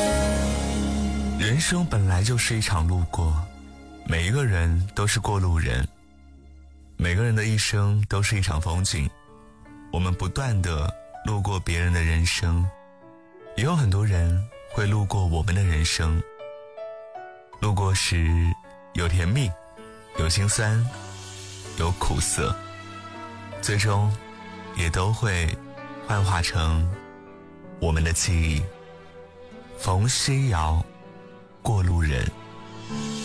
人生本来就是一场路过，每一个人都是过路人，每个人的一生都是一场风景。我们不断地路过别人的人生，也有很多人会路过我们的人生。路过时有甜蜜，有心酸，有苦涩，最终也都会幻化成我们的记忆。冯诗瑶，过路人。